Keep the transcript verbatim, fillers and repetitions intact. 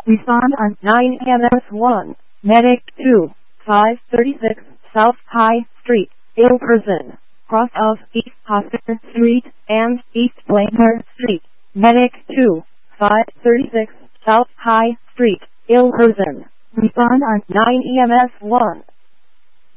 Respond on nine E M S one. Medic two, five thirty-six South High Street, ill person, cross of East Hospital Street and East Blainer Street. Medic two, five thirty-six South High Street, ill person. Respond on nine E M S one.